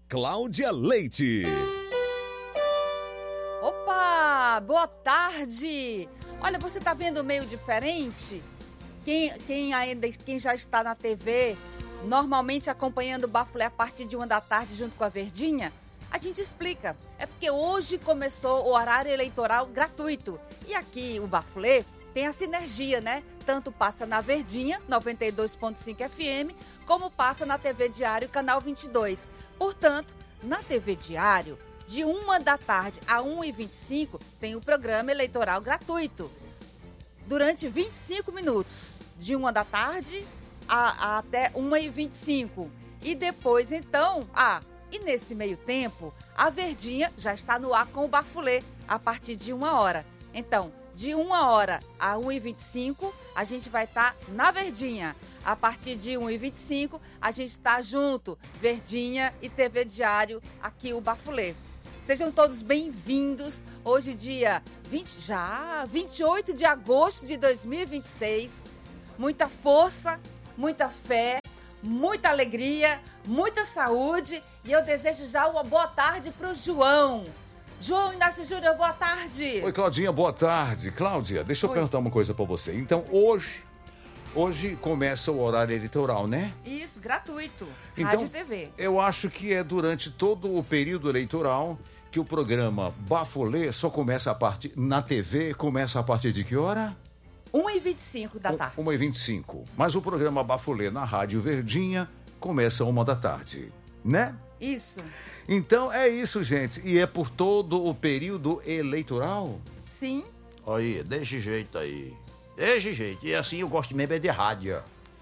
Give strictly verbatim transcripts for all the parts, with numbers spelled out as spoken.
Cláudia Leite. Opa, boa tarde. Olha, você tá vendo meio diferente? Quem, quem, ainda, quem já está na T V, normalmente acompanhando o Bafulé a partir de uma da tarde junto com a Verdinha, a gente explica. É porque hoje começou o horário eleitoral gratuito. E aqui o Bafulé tem a sinergia, né? Tanto passa na Verdinha, noventa e dois ponto cinco F M, como passa na T V Diário, canal vinte e dois. Portanto, na T V Diário, de uma da tarde a uma e vinte e cinco, tem o programa eleitoral gratuito. Durante vinte e cinco minutos, de uma da tarde a, a até uma e vinte e cinco. E depois, então, ah, e nesse meio tempo, a Verdinha já está no ar com o Bafulé, a partir de uma hora. Então, de uma hora a uma e vinte e cinco, a gente vai estar na Verdinha. A partir de uma e vinte e cinco, a gente está junto, Verdinha e T V Diário, aqui o Bafulé. Sejam todos bem-vindos. Hoje, dia vinte, já, vinte e oito de agosto de dois mil e vinte e seis. Muita força, muita fé, muita alegria, muita saúde. E eu desejo já uma boa tarde para o João. João Inácio Júnior, boa tarde. Oi, Claudinha, boa tarde. Cláudia, deixa eu Oi. perguntar uma coisa pra você. Então, hoje, hoje começa o horário eleitoral, né? Isso, gratuito. Então, Rádio e T V. Eu acho que é durante todo o período eleitoral que o programa Bafulé só começa a partir... Na T V, começa a partir de que hora? uma e vinte e cinco da tarde. uma e vinte e cinco. Mas o programa Bafulé na Rádio Verdinha começa uma da tarde, né? Isso. Então é isso, gente. E é por todo o período eleitoral? Sim. Aí, desse jeito aí. Desse jeito. E assim eu gosto mesmo é de rádio.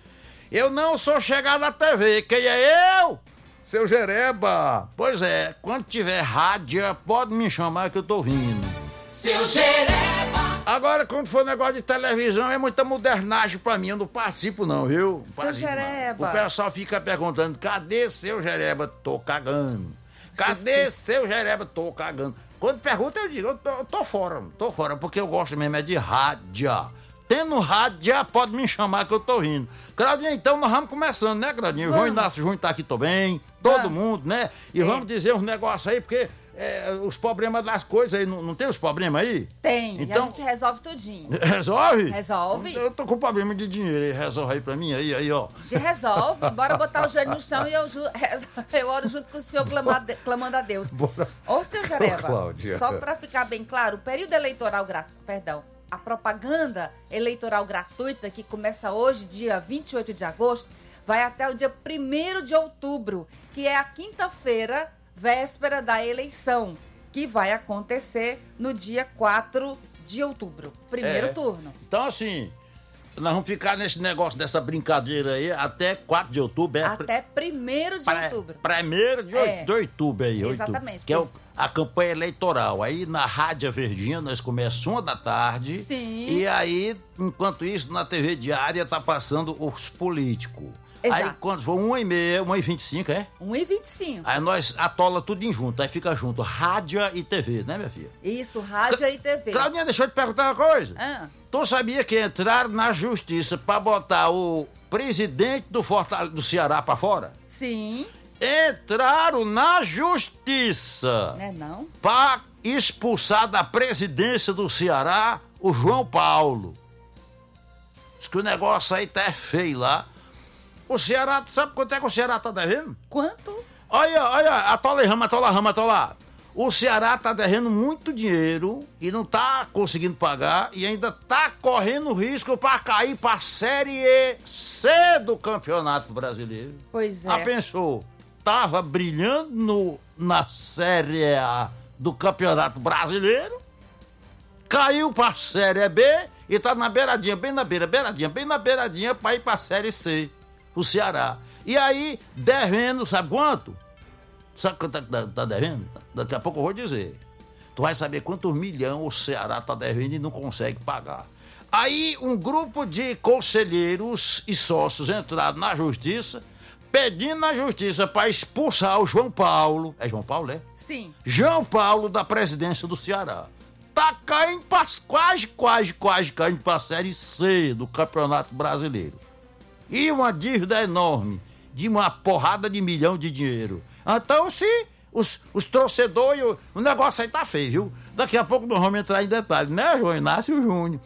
Eu não sou chegado na T V. Quem é eu? Seu Jereba. Pois é, quando tiver rádio, pode me chamar que eu tô vindo. Seu Jereba. Agora, quando for negócio de televisão, é muita modernagem pra mim. Eu não participo não, viu? Seu Participo, Jereba. não. O pessoal fica perguntando, cadê seu Jereba? Tô cagando. Cadê Jesus. Seu Jereba? Tô cagando. Quando pergunta, eu digo, eu tô, eu tô fora, tô fora, porque eu gosto mesmo é de rádio. Tendo rádio, pode me chamar que eu tô rindo. Claudinha, então nós vamos começando, né, Claudinha? O João Inácio Júnior tá aqui também, todo vamos. mundo, né? E é. vamos dizer uns negócios aí, porque é, os problemas das coisas aí, não, não tem os problemas aí? Tem, então, e a gente resolve tudinho. Resolve? Resolve. Eu tô com problema de dinheiro aí, resolve aí pra mim, aí, aí, ó. Se resolve, bora botar o joelho no chão e eu, ju- eu oro junto com o senhor clamando, clamando a Deus. Bora. Ô, seu Jereba, Cláudia. só pra ficar bem claro, o período eleitoral, gra... perdão, a propaganda eleitoral gratuita que começa hoje, dia vinte e oito de agosto, vai até o dia primeiro de outubro, que é a quinta-feira, véspera da eleição, que vai acontecer no dia quatro de outubro, primeiro É. turno. Então, assim, nós vamos ficar nesse negócio, dessa brincadeira aí, até quatro de outubro. É Até primeiro de pra, outubro. Primeiro de, É. de outubro aí. Exatamente, Outubro, que é o, a campanha eleitoral. Aí na Rádio Verdinha nós começamos uma da tarde. Sim. E aí, enquanto isso, na T V Diária tá passando os políticos. Exato. Aí quando for uma e meia, uma e vinte e cinco, é? um e vinte e cinco. Aí nós atola tudo em junto, aí fica junto, rádio e T V, né, minha filha? Isso, rádio e T V. Claudinha, deixa eu te perguntar uma coisa. Ah. Tu sabia que entraram na justiça pra botar o presidente do, Fortale- do Ceará pra fora? Sim. Entraram na justiça Né não? pra expulsar da presidência do Ceará o João Paulo. Diz que o negócio aí tá feio lá. O Ceará, sabe quanto é que o Ceará tá devendo? Quanto? Olha, olha, atola aí, rama, atola, rama, atola. O Ceará tá devendo muito dinheiro e não tá conseguindo pagar e ainda tá correndo risco pra cair pra Série C do Campeonato Brasileiro. Pois é. Ah, pensou? Tava brilhando no, na Série A do Campeonato Brasileiro, caiu pra Série B e tá na beiradinha, bem na beira, beiradinha, bem na beiradinha pra ir pra Série C, o Ceará. E aí, devendo, sabe quanto? Sabe quanto é que tá, tá devendo? Daqui a pouco eu vou dizer. Tu vai saber quantos milhões o Ceará tá devendo e não consegue pagar. Aí, um grupo de conselheiros e sócios entraram na justiça, pedindo na justiça para expulsar o João Paulo. É João Paulo, é? Sim. João Paulo da presidência do Ceará. Tá caindo pra, quase, quase, quase caindo pra Série C do Campeonato Brasileiro. E uma dívida enorme. de uma porrada de milhão de dinheiro. Então, se os, os torcedores, o, o negócio aí tá feio, viu? Daqui a pouco nós vamos entrar em detalhes, né, João Inácio Júnior?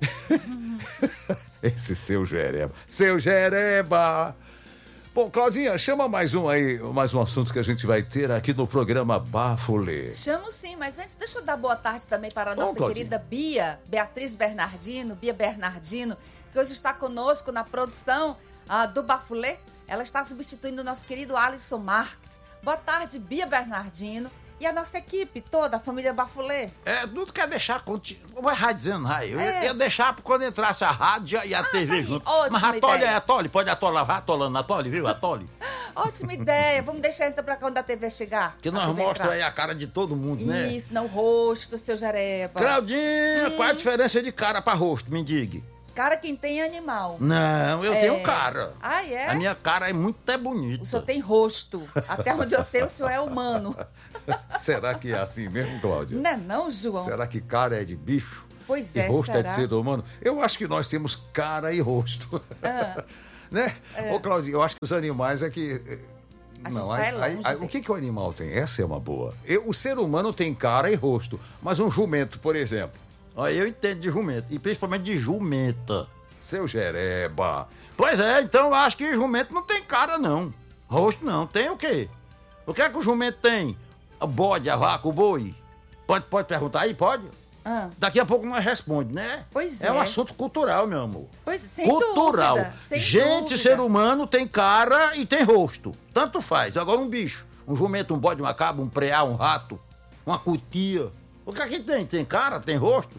Esse seu Jereba. Seu Jereba! Bom, Claudinha, chama mais um aí, mais um assunto que a gente vai ter aqui no programa Bafulê. Chamo sim, mas antes deixa eu dar boa tarde também para a nossa Bom, querida Bia, Beatriz Bernardino, Bia Bernardino, que hoje está conosco na produção ah, do Bafulê. Ela está substituindo o nosso querido Alisson Marques. Boa tarde, Bia Bernardino. E a nossa equipe toda, a família Bafulê. É, não quer deixar continuar. Vai rádio dizendo, aí. Eu É. ia deixar quando entrasse a rádio e a Ah, T V tá aí, junto. ótima Mas atole ideia. é atole, pode atolar, vai atolando, atole, viu? Atole. Ótima ideia. Vamos deixar então para quando a T V chegar. Que A nós T V mostra entrar. aí a cara de todo mundo, né? Isso, não o rosto, seu Jereba. Claudinha, Hum. qual a diferença de cara pra rosto, me diga? Cara, quem tem é animal. Não, eu É. tenho cara. Ah, é? A minha cara é muito até bonita. O senhor tem rosto. Até onde eu sei, o senhor é humano. Será que é assim mesmo, Cláudia? Não é não, João? Será que cara é de bicho? Pois e é, rosto é será? de ser humano? Eu acho que nós temos cara e rosto. Ah. Né? Ô, Claudinha, eu acho que os animais é que... eh, A Não, gente vai aí- longe aí- aí, o que, deles. que o animal tem? Essa é uma boa. Eu- o ser humano tem cara e rosto, mas um jumento, por exemplo, Olha, eu entendo de jumento, e principalmente de jumenta. seu Jereba. Pois é, então eu acho que jumento não tem cara, não. Rosto não, tem o quê? O que é que o jumento tem? O bode, a vaca, o boi? Pode, pode perguntar aí, pode? Ah, Daqui a pouco nós responde, né? Pois É um é. assunto cultural, meu amor. pois, sem Cultural. dúvida. Sem Gente, dúvida. ser humano tem cara e tem rosto. Tanto faz. Agora um bicho, um jumento, um bode, uma cabra, um preá, um rato, uma cutia. O que é que tem? Tem cara, tem rosto?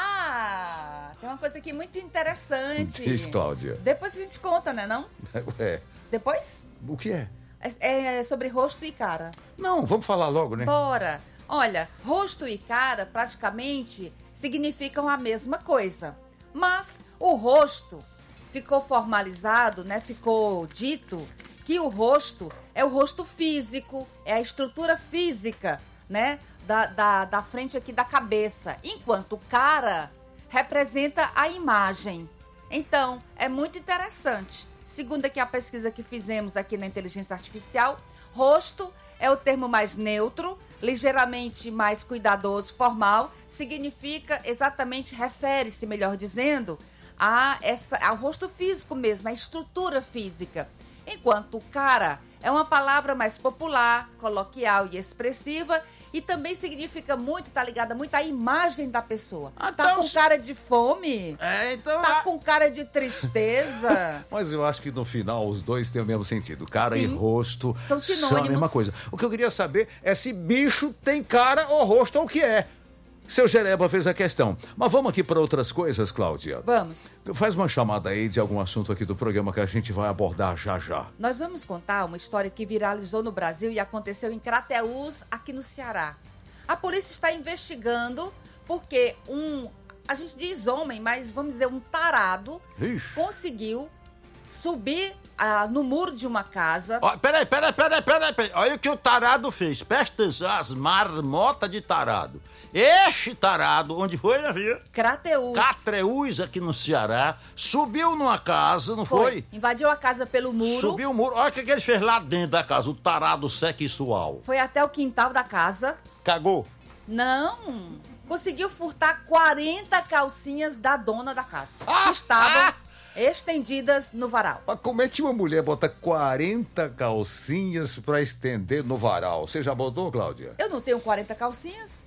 Ah, tem uma coisa aqui muito interessante. Diz, Cláudia. Depois a gente conta, né não? É. Depois? O que é? É, é sobre rosto e cara. Não, vamos falar logo, né? Bora! Olha, rosto e cara praticamente significam a mesma coisa. Mas o rosto ficou formalizado, né? Ficou dito que o rosto é o rosto físico, é a estrutura física, né? Da, da, da frente aqui da cabeça. Enquanto o cara representa a imagem. Então, é muito interessante. Segundo aqui a pesquisa que fizemos aqui na inteligência artificial, rosto é o termo mais neutro, ligeiramente mais cuidadoso, formal, significa exatamente, refere-se, melhor dizendo, a essa, ao rosto físico mesmo, a estrutura física. Enquanto cara é uma palavra mais popular, coloquial e expressiva, e também significa muito, tá ligada muito à imagem da pessoa. Ah, Tá então com se- cara de fome? É, então. Tá ah, com cara de tristeza? Mas eu acho que no final os dois têm o mesmo sentido. Cara e Sim. rosto São a sinônimos. mesma coisa. O que eu queria saber é se bicho tem cara ou rosto ou o que é. Seu Jereba fez a questão. Mas vamos aqui para outras coisas, Cláudia. Vamos. Faz uma chamada aí de algum assunto aqui do programa que a gente vai abordar já já. Nós vamos contar uma história que viralizou no Brasil e aconteceu em Crateús, aqui no Ceará. A polícia está investigando porque um, a gente diz homem, mas vamos dizer um tarado, Ixi. conseguiu subir ah, no muro de uma casa. Ó, peraí, peraí, peraí, peraí, peraí. Olha o que o tarado fez. Presta atenção, as marmotas de tarado. Este tarado, onde foi, né, filha? Crateús. Catreús, aqui no Ceará, subiu numa casa, não foi? Invadiu a casa pelo muro. Subiu o muro. Olha o que, que ele fez lá dentro da casa, o tarado sexual. Foi até o quintal da casa. Cagou. Não. Conseguiu furtar quarenta calcinhas da dona da casa. Ah! Que estavam Ah! estendidas no varal. Mas como é que uma mulher bota quarenta calcinhas pra estender no varal? Você já botou, Cláudia? Eu não tenho quarenta calcinhas?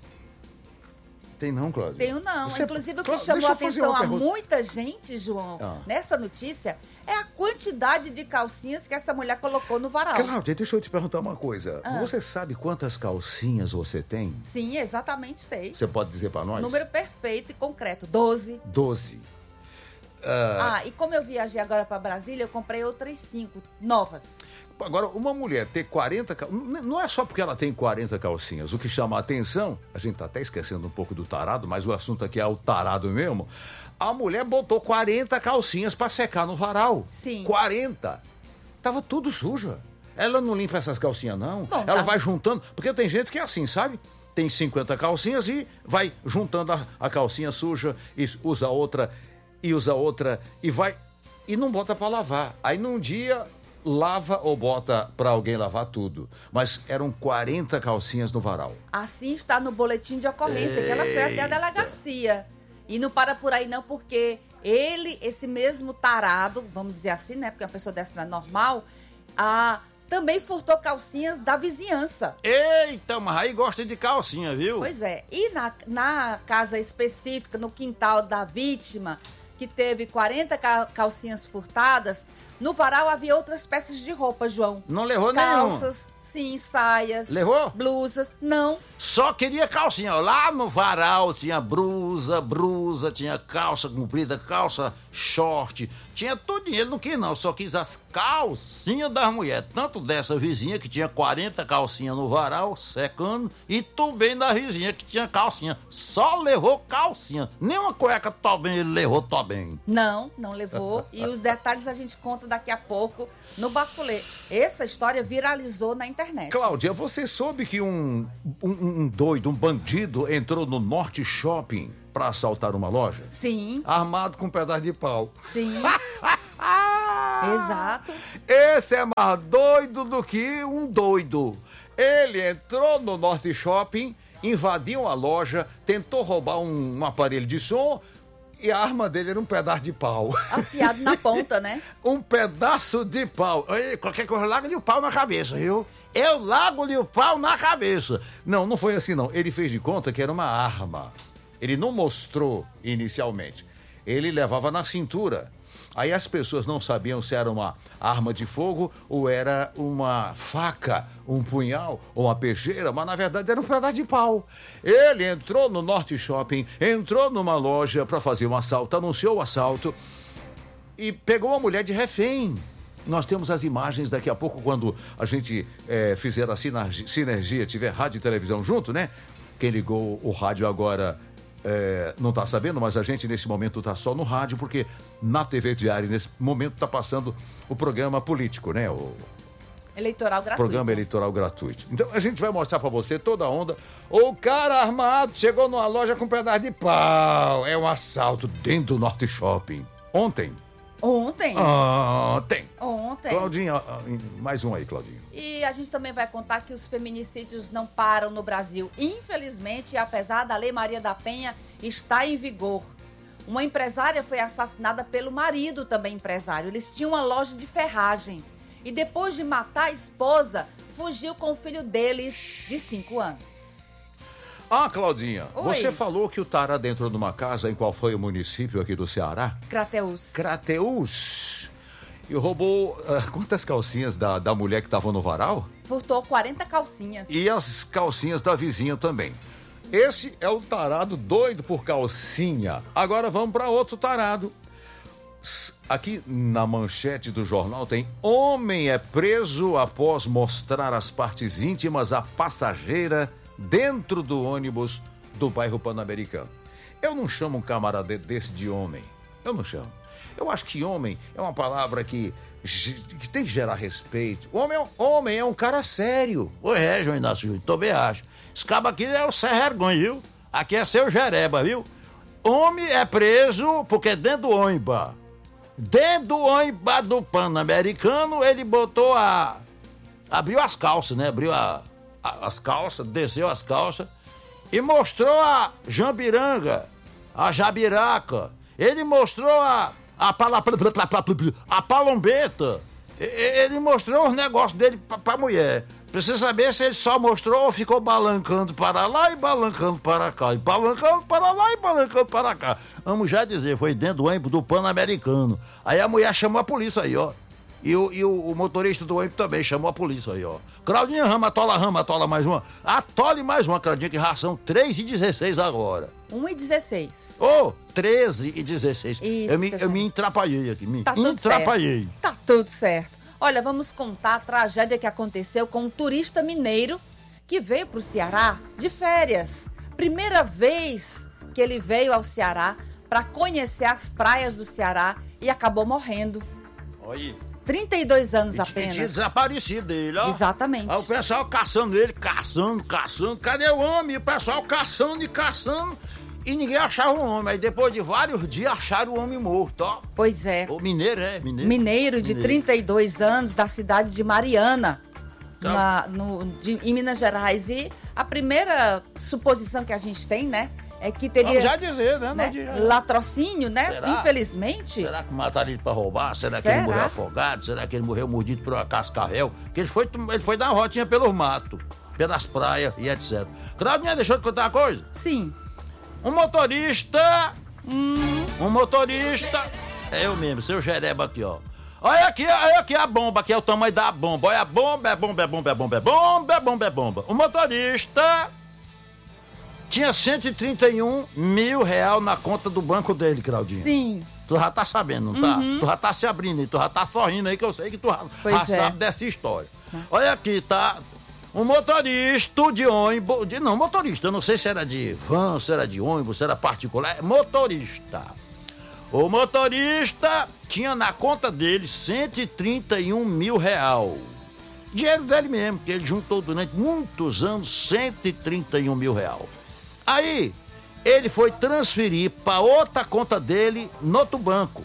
Tem não, Cláudia? Tenho não. Você- Inclusive, o que Clá- chamou deixa a eu fazer atenção uma a pergunta. muita gente, João, Ah. nessa notícia, é a quantidade de calcinhas que essa mulher colocou no varal. Cláudia, deixa eu te perguntar uma coisa. Ah. Você sabe quantas calcinhas você tem? Sim, exatamente sei. Você pode dizer pra nós? Número perfeito e concreto, doze. doze. Ah, e como eu viajei agora para Brasília, eu comprei outras cinco novas. Agora, uma mulher ter quarenta cal... n- não é só porque ela tem quarenta calcinhas. O que chama a atenção, a gente tá até esquecendo um pouco do tarado, mas o assunto aqui é o tarado mesmo. A mulher botou quarenta calcinhas pra secar no varal. Sim. quarenta. Tava tudo suja. Ela não limpa essas calcinhas, não. Bom, Ela tá. vai juntando, porque tem gente que é assim, sabe? Tem cinquenta calcinhas e vai juntando a, a calcinha suja, e usa outra, e usa outra, e vai... E não bota pra lavar. Aí num dia... lava ou bota pra alguém lavar tudo. Mas eram quarenta calcinhas no varal. Assim está no boletim de ocorrência, que ela foi até a delegacia. E não para por aí não, porque ele, esse mesmo tarado, vamos dizer assim, né? Porque uma pessoa dessa não é normal, a, também furtou calcinhas da vizinhança. Eita, mas aí gosta de calcinha, viu? Pois é. E na, na casa específica, no quintal da vítima, que teve quarenta calcinhas furtadas, no varal havia outras peças de roupa, João. Não levou nenhuma? Calças, sim, saias. Levou? Blusas, não. Só queria calcinha. Lá no varal tinha blusa, blusa, tinha calça comprida, calça short. Tinha tudinho. Ele não quis não, só quis as calcinhas das mulheres. Tanto dessa vizinha que tinha quarenta calcinhas no varal, secando, e também da vizinha que tinha calcinha. Só levou calcinha. Nenhuma cueca também ele levou também. Não, não levou. E os detalhes a gente conta daqui a pouco no Bafulê. Essa história viralizou na internet. Cláudia, você soube que um, um, um doido, um bandido entrou no Norte Shopping pra assaltar uma loja? Sim. Armado com um pedaço de pau. Sim. Exato. Esse é mais doido do que um doido. Ele entrou no Norte Shopping, invadiu a loja, tentou roubar um, um aparelho de som e a arma dele era um pedaço de pau. Afiado na ponta, né? Um pedaço de pau. Ei, qualquer coisa, larga-lhe o pau na cabeça, viu? Eu largo-lhe o pau na cabeça. Não, não foi assim não. Ele fez de conta que era uma arma. Ele não mostrou inicialmente. Ele levava na cintura. Aí as pessoas não sabiam se era uma arma de fogo ou era uma faca, um punhal ou uma peixeira, mas na verdade era um pedaço de pau. Ele entrou no Norte Shopping, entrou numa loja para fazer um assalto, anunciou o assalto e pegou a mulher de refém. Nós temos as imagens daqui a pouco, quando a gente é, fizer a sinergia, sinergia, tiver rádio e televisão junto, né? Quem ligou o rádio agora é, não está sabendo, mas a gente nesse momento está só no rádio, porque na T V Diário, nesse momento, está passando o programa político, né? O eleitoral gratuito. Programa eleitoral gratuito. Então a gente vai mostrar para você toda a onda. O cara armado chegou numa loja com um pedaço de pau. É um assalto dentro do Norte Shopping. Ontem. Ontem? Ontem. Ontem. Claudinha, mais um aí, Claudinha. E a gente também vai contar que os feminicídios não param no Brasil. Infelizmente, apesar da Lei Maria da Penha estar em vigor. Uma empresária foi assassinada pelo marido, também empresário. Eles tinham uma loja de ferragem. E depois de matar a esposa, fugiu com o filho deles de cinco anos. Ah, Claudinha, Oi. Você falou que o tarado entrou numa casa em qual foi o município aqui do Ceará? Crateús. Crateús. E roubou uh, quantas calcinhas da, da mulher que estava no varal? Furtou quarenta calcinhas. E as calcinhas da vizinha também. Esse é o tarado doido por calcinha. Agora vamos para outro tarado. Aqui na manchete do jornal tem: homem é preso após mostrar as partes íntimas à passageira dentro do ônibus do bairro Pan-Americano. Eu não chamo um camarada desse de homem. Eu não chamo. Eu acho que homem é uma palavra que, que tem que gerar respeito. Homem é, um, homem é um cara sério. Pois é, João Inácio, também acho. Esse cabo aqui é o Sem Vergonha, viu? Aqui é seu Jereba, viu? Homem é preso porque dentro do ônibus, dentro do ônibus do Pan-Americano, ele botou a... abriu as calças, né? Abriu a... as calças, desceu as calças e mostrou a jambiranga, a jabiraca. Ele mostrou a a, pala, a palombeta. Ele mostrou os negócios dele pra, pra mulher. Precisa saber se ele só mostrou ou ficou balancando para lá e balancando para cá. E balancando para lá e balancando para cá. Vamos já dizer, foi dentro do ônibus do Pan-Americano. Aí a mulher chamou a polícia aí, ó. E, o, e o, o motorista do ônibus também chamou a polícia aí, ó. Claudinha, rama, atola, rama, atola mais uma. Atole mais uma, Claudinha, que ração três e dezesseis agora. um e dezesseis. Ô, oh, treze e dezesseis. Isso, eu, me, eu me atrapalhei aqui, me tá tudo atrapalhei. Certo. Tá tudo certo. Olha, vamos contar a tragédia que aconteceu com um turista mineiro que veio pro Ceará de férias. Primeira vez que ele veio ao Ceará para conhecer as praias do Ceará e acabou morrendo. Olha. trinta e dois anos e, apenas. E tinha desaparecido dele, ó. Exatamente. Aí o pessoal caçando ele, caçando, caçando. Cadê o homem? O pessoal caçando e caçando. e ninguém achava o homem. Aí depois de vários dias acharam o homem morto, ó. Pois é. O mineiro, é, mineiro. Mineiro de Mineiro. trinta e dois anos, da cidade de Mariana, na, no, de, em Minas Gerais. E a primeira suposição que a gente tem, né, é que teria... Vamos já dizer, né? né, Já... latrocínio, né? Será? Infelizmente. Será que mataram ele pra roubar? Será, Será? que ele morreu afogado? Será que ele morreu mordido por uma cascavel? Porque ele foi, ele foi dar uma rotinha pelos matos, pelas praias e etcétera. Claudinha, deixa eu te contar uma coisa. Sim. Um motorista... Hum. Um motorista... É eu mesmo, seu Jereba aqui, ó. Olha aqui, olha aqui a bomba, aqui é o tamanho da bomba. Olha a bomba, é bomba, é bomba, é bomba, é bomba, é bomba, é bomba. O motorista... tinha cento e trinta e um mil reais na conta do banco dele, Claudinha. Sim. Tu já tá sabendo, não tá? Uhum. Tu já tá se abrindo aí, tu já tá sorrindo aí, que eu sei que tu já, Pois já é. sabe dessa história. Olha aqui, tá? Um motorista de ônibus, de, não, motorista, eu não sei se era de van, se era de ônibus, se era particular, é motorista. O motorista tinha na conta dele cento e trinta e um mil reais. Dinheiro dele mesmo, que ele juntou durante muitos anos cento e trinta e um mil reais. Aí, ele foi transferir para outra conta dele no outro banco.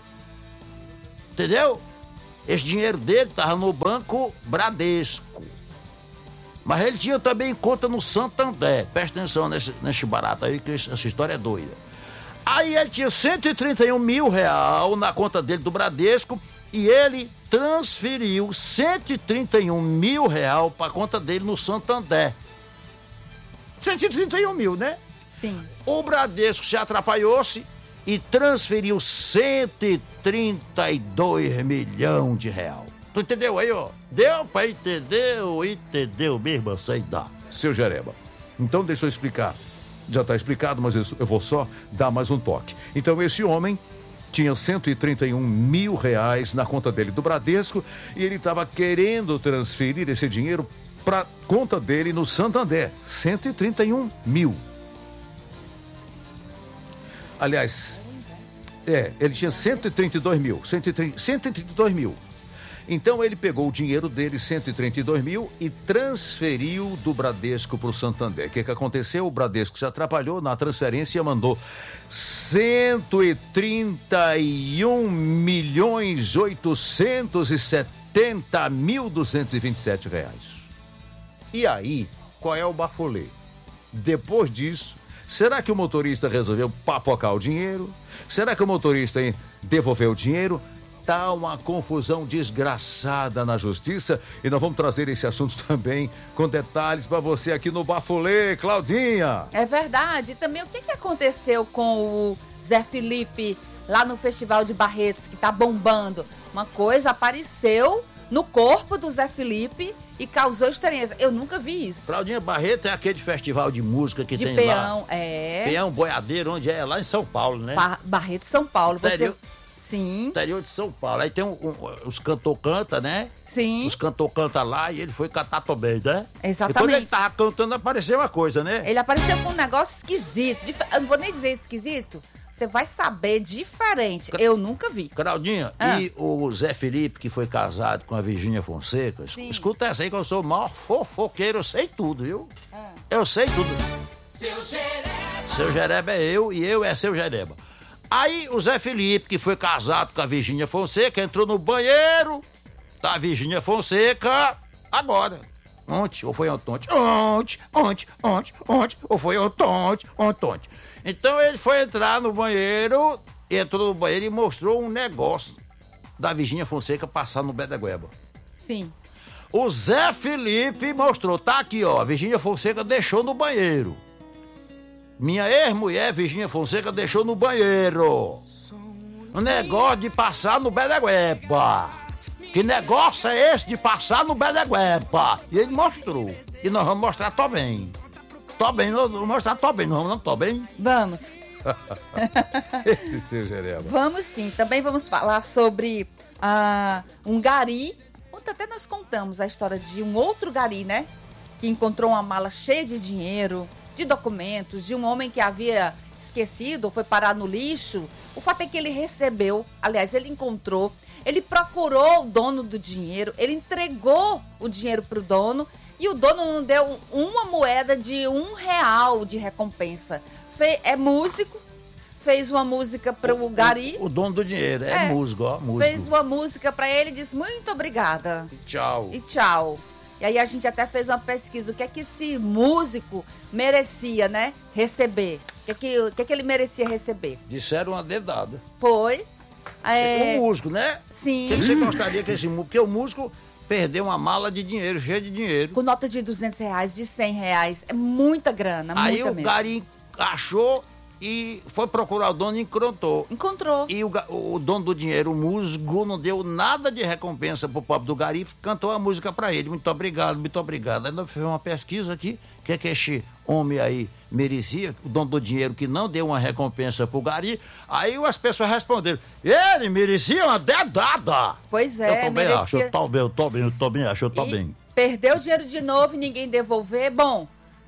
Entendeu? Esse dinheiro dele estava no banco Bradesco. Mas ele tinha também conta no Santander. Presta atenção nesse, nesse barato aí, que essa história é doida. Aí ele tinha cento e trinta e um mil reais na conta dele do Bradesco e ele transferiu cento e trinta e um mil reais para a conta dele no Santander. cento e trinta e um mil, né? Sim. O Bradesco se atrapalhou-se e transferiu cento e trinta e dois milhões de reais. Tu entendeu aí, ó? Deu pra entender, entendeu mesmo, sei dar. Seu Jereba, então deixa eu explicar. Já está explicado, mas eu, eu vou só dar mais um toque. Então esse homem tinha cento e trinta e um mil reais na conta dele do Bradesco e ele estava querendo transferir esse dinheiro para conta dele no Santander. cento e trinta e um mil. Aliás, é, ele tinha cento e trinta e dois mil. cento e trinta, cento e trinta e dois mil. Então ele pegou o dinheiro dele, cento e trinta e dois mil, e transferiu do Bradesco para o Santander. O que, que aconteceu? O Bradesco se atrapalhou na transferência e mandou cento e trinta e um milhões oitocentos e setenta mil duzentos e vinte e sete reais. E aí, qual é o bafulê? Depois disso, será que o motorista resolveu papocar o dinheiro? Será que o motorista devolveu o dinheiro? Tá uma confusão desgraçada na justiça e nós vamos trazer esse assunto também com detalhes para você aqui no Bafulê, Claudinha. É verdade. E também o que, que aconteceu com o Zé Felipe lá no Festival de Barretos, que tá bombando? Uma coisa apareceu no corpo do Zé Felipe e causou estranheza. Eu nunca vi isso. Claudinha, Barreto é aquele festival de música que de tem peão, lá. é. Peão, boiadeiro, onde é? Lá em São Paulo, né? Ba- Barreto, São Paulo. Você... Interior. Sim. Interior de São Paulo. Aí tem um, um, os cantor canta, né? Sim. Os cantor canta lá e ele foi cantar também, né? Exatamente. E quando ele tava cantando, apareceu uma coisa, né? Ele apareceu com um negócio esquisito. Dif- Eu não vou nem dizer esquisito. Você vai saber diferente. Eu nunca vi. Claudinha, Ah. e o Zé Felipe, que foi casado com a Virgínia Fonseca, es- Sim. escuta essa aí que eu sou o maior fofoqueiro, eu sei tudo, viu? Ah. Eu sei tudo. Seu Jereba. Seu Jereba é eu e eu é seu Jereba. Aí o Zé Felipe, que foi casado com a Virgínia Fonseca, entrou no banheiro da Virgínia Fonseca agora. Ontem, ou foi ontem? Ontem, ontem, ontem, ontem, ontem, ou foi ontem, ontem, ontem. Então ele foi entrar no banheiro, entrou no banheiro e mostrou um negócio da Virgínia Fonseca passar no Bedegueba. Sim. O Zé Felipe mostrou, tá aqui, ó, a Virgínia Fonseca deixou no banheiro. Minha ex-mulher, Virgínia Fonseca, deixou no banheiro. O negócio de passar no Bedegueba. Que negócio é esse de passar no Bedegueba? E ele mostrou. E nós vamos mostrar também. Também, nós vamos mostrar também, não vamos não, também. Vamos. Esse seu Jereba. Vamos sim. Também vamos falar sobre ah, um gari. Ontem até nós contamos a história de um outro gari, né? Que encontrou uma mala cheia de dinheiro, de documentos, de um homem que havia esquecido ou foi parar no lixo, o fato é que ele recebeu, aliás, ele encontrou, ele procurou o dono do dinheiro, ele entregou o dinheiro para o dono e o dono não deu uma moeda de um real de recompensa. Fe- é músico, fez uma música para o Gari. O, o dono do dinheiro, é, É. músico, ó, músico. Fez uma música para ele e disse muito obrigada. Tchau. E tchau. E aí a gente até fez uma pesquisa. O que é que esse músico merecia, né? Receber. O que é que, o que, é que ele merecia receber? Disseram uma dedada. Foi. É, O músico, né? sim. O que você gostaria que esse músico... Porque o músico perdeu uma mala de dinheiro, cheia de dinheiro. Com notas de duzentos reais, de cem reais. É muita grana, Aí muita o mesmo. Gari achou e foi procurar o dono e encontrou. Encontrou. E o, ga- o dono do dinheiro, o músico, não deu nada de recompensa pro pobre do Gari, cantou a música pra ele. Muito obrigado, muito obrigado. Aí nós fizemos uma pesquisa aqui, o que é que esse homem aí merecia, o dono do dinheiro que não deu uma recompensa pro Gari. Aí as pessoas responderam, ele merecia uma dedada. Pois eu é, também merecia... acho, eu tô bem, eu tô bem, eu tô bem, acho, eu tô E bem. perdeu o dinheiro de novo e ninguém devolver. Bom,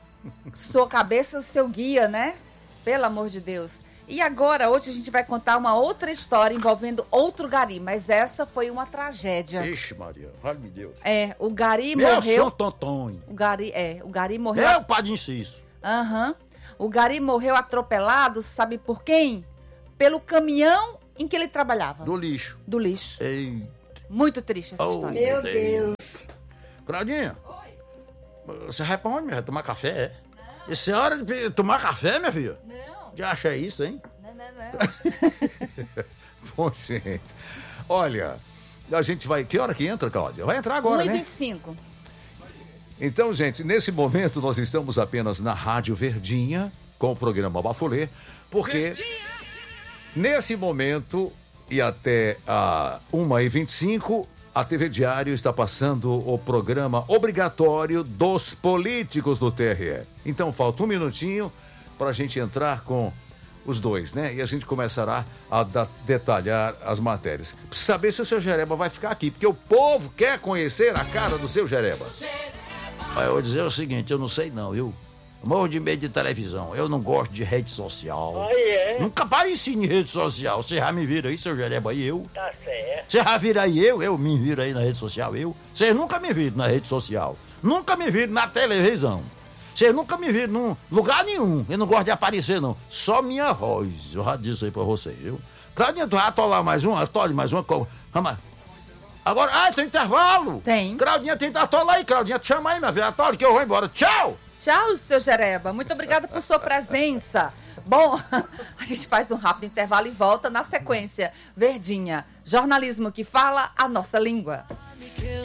sua cabeça, seu guia, né? Pelo amor de Deus. E agora, hoje a gente vai contar uma outra história envolvendo outro Gari, mas essa foi uma tragédia. Ixi, Maria, vale-me Deus. É, o Gari Meu morreu. São Tontonho. O Gari, é, o Gari morreu. Meu Padre Inciso. Aham. O Gari morreu atropelado, sabe por quem? Pelo caminhão em que ele trabalhava. Do lixo. Do lixo. Ei. Muito triste essa Oh, história. meu Deus. Claudinha. Oi. Você vai pra onde, minha filha? Tomar café, é? Isso é hora de tomar café, minha filha? Não. Já acha isso, hein? Não, não, não. Bom, gente, olha, a gente vai... Que hora que entra, Cláudia? Vai entrar agora, um e né? vinte e cinco. Então, gente, nesse momento nós estamos apenas na Rádio Verdinha, com o programa Bafulê, porque nesse momento e até a uma e vinte e cinco, a T V Diário está passando o programa obrigatório dos políticos do T R E. Então, falta um minutinho para a gente entrar com os dois, né? E a gente começará a da- detalhar as matérias. Precisa saber se o seu Jereba vai ficar aqui, porque o povo quer conhecer a cara do seu Jereba. Mas eu vou dizer o seguinte, eu não sei não, viu? Eu morro de medo de televisão, eu não gosto de rede social. Ah, é? Nunca apareci em rede social, você já me vira aí, seu Jereba, aí eu. Tá certo. Você já vira aí eu, eu me viro aí na rede social, eu. Vocês nunca me viram na rede social, nunca me viram na televisão. Vocês nunca me viram num lugar nenhum. Eu não gosto de aparecer, não. Só minha voz. Eu já disse aí pra vocês, viu? Claudinha, tu vai atolar mais uma? Atole mais uma. co- Vamos. Agora, ah, tem intervalo. Tem. Claudinha, tenta atolar aí, Claudinha. Te chama aí, minha filha. Atole que eu vou embora. Tchau! Tchau, seu Jereba. Muito obrigada por sua presença. Bom, a gente faz um rápido intervalo e volta na sequência. Verdinha, jornalismo que fala a nossa língua.